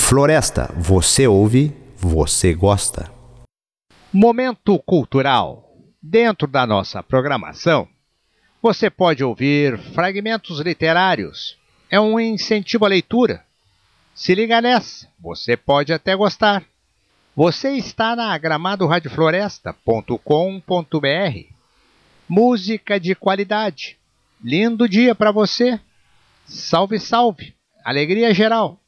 Floresta, você ouve, você gosta. Momento cultural. Dentro da nossa programação, você pode ouvir fragmentos literários. É um incentivo à leitura. Se liga nessa, você pode até gostar. Você está na gramadoradiofloresta.com.br. Música de qualidade. Lindo dia para você. Salve, salve. Alegria geral.